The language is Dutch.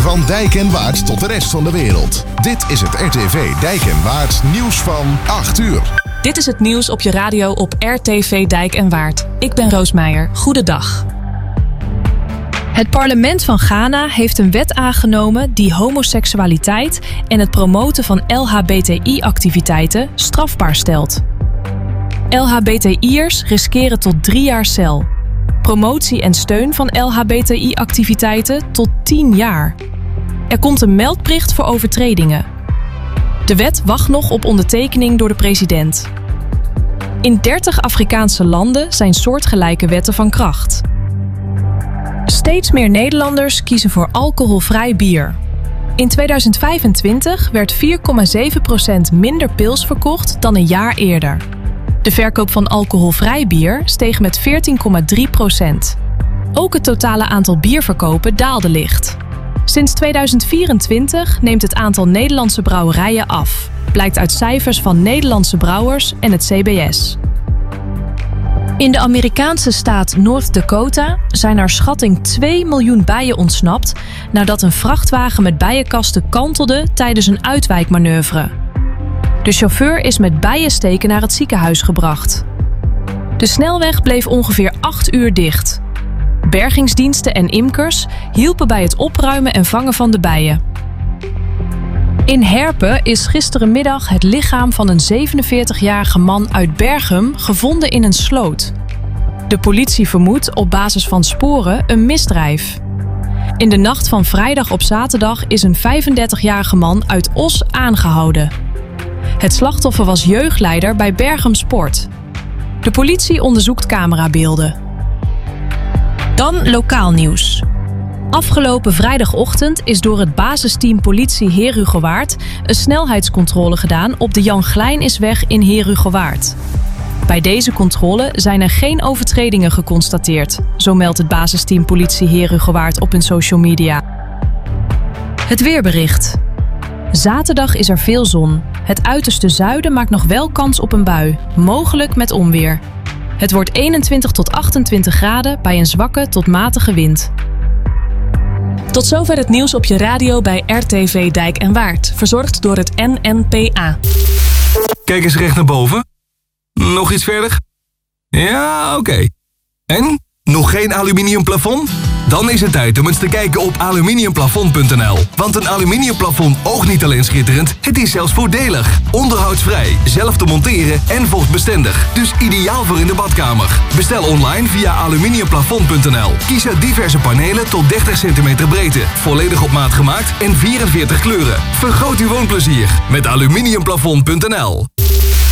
Van Dijk en Waard tot de rest van de wereld. Dit is het RTV Dijk en Waard nieuws van 8 uur. Dit is het nieuws op je radio op RTV Dijk en Waard. Ik ben Roos Meijer. Goedendag. Het parlement van Ghana heeft een wet aangenomen die homoseksualiteit en het promoten van LHBTI-activiteiten strafbaar stelt. LHBTI'ers riskeren tot 3 jaar cel. Promotie en steun van LHBTI-activiteiten tot 10 jaar. Er komt een meldplicht voor overtredingen. De wet wacht nog op ondertekening door de president. In 30 Afrikaanse landen zijn soortgelijke wetten van kracht. Steeds meer Nederlanders kiezen voor alcoholvrij bier. In 2025 werd 4,7% minder pils verkocht dan een jaar eerder. De verkoop van alcoholvrij bier steeg met 14,3%. Ook het totale aantal bierverkopen daalde licht. Sinds 2024 neemt het aantal Nederlandse brouwerijen af, blijkt uit cijfers van Nederlandse brouwers en het CBS. In de Amerikaanse staat North Dakota zijn naar schatting 2 miljoen bijen ontsnapt nadat een vrachtwagen met bijenkasten kantelde tijdens een uitwijkmanoeuvre. De chauffeur is met bijensteken naar het ziekenhuis gebracht. De snelweg bleef ongeveer 8 uur dicht. Bergingsdiensten en imkers hielpen bij het opruimen en vangen van de bijen. In Herpen is gisterenmiddag het lichaam van een 47-jarige man uit Berchem gevonden in een sloot. De politie vermoedt op basis van sporen een misdrijf. In de nacht van vrijdag op zaterdag is een 35-jarige man uit Os aangehouden. Het slachtoffer was jeugdleider bij Berchem Sport. De politie onderzoekt camerabeelden. Dan lokaal nieuws. Afgelopen vrijdagochtend is door het basisteam politie Heerhugowaard een snelheidscontrole gedaan op de Jan Glijnisweg in Heerhugowaard. Bij deze controle zijn er geen overtredingen geconstateerd, zo meldt het basisteam politie Heerhugowaard op hun social media. Het weerbericht. Zaterdag is er veel zon. Het uiterste zuiden maakt nog wel kans op een bui, mogelijk met onweer. Het wordt 21 tot 28 graden bij een zwakke tot matige wind. Tot zover het nieuws op je radio bij RTV Dijk en Waard. Verzorgd door het NNPA. Kijk eens recht naar boven. Nog iets verder? Ja, oké. En? Nog geen aluminium plafond? Dan is het tijd om eens te kijken op aluminiumplafond.nl. Want een aluminiumplafond oogt niet alleen schitterend, het is zelfs voordelig. Onderhoudsvrij, zelf te monteren en vochtbestendig. Dus ideaal voor in de badkamer. Bestel online via aluminiumplafond.nl. Kies uit diverse panelen tot 30 cm breedte. Volledig op maat gemaakt en 44 kleuren. Vergroot uw woonplezier met aluminiumplafond.nl.